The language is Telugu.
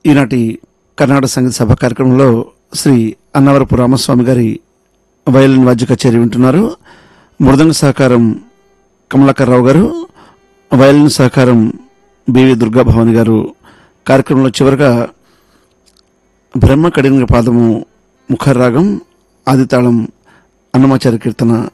ఈనాటి కర్ణాటక సంగీత సభ కార్యక్రమంలో శ్రీ అన్నవరపు రామస్వామి గారి వయలిన్ వాద్య కచేరీ వింటున్నారు. మృదంగ సహకారం కమలాకర్రావు గారు, వయలిన్ సహకారం బివి దుర్గాభవాని గారు. కార్యక్రమంలో చివరగా బ్రహ్మ కడిన పాదము ముఖర్రాగం ఆదితాళం అన్నమాచార్య కీర్తన